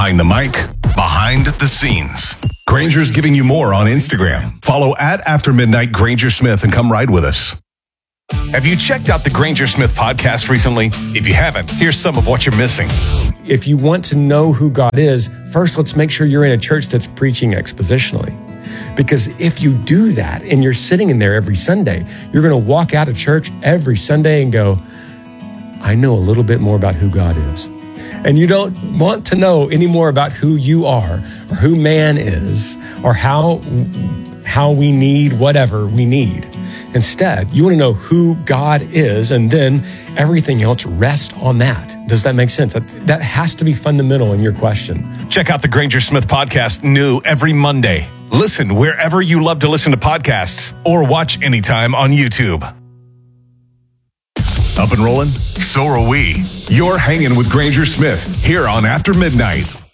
behind the mic, behind the scenes. Granger's giving you more on Instagram. Follow @AfterMidnight Granger Smith and come ride with us. Have you checked out the Granger Smith podcast recently? If you haven't, here's some of what you're missing. If you want to know who God is, first let's make sure you're in a church that's preaching expositionally. Because if you do that and you're sitting in there every Sunday, you're going to walk out of church every Sunday and go, I know a little bit more about who God is. And you don't want to know any more about who you are or who man is or how we need whatever we need. Instead, you want to know who God is, and then everything else rests on that. Does that make sense? That has to be fundamental in your question. Check out the Granger Smith podcast, new every Monday. Listen wherever you love to listen to podcasts or watch anytime on YouTube. Up and rolling? So are we. You're hanging with Granger Smith here on After Midnight.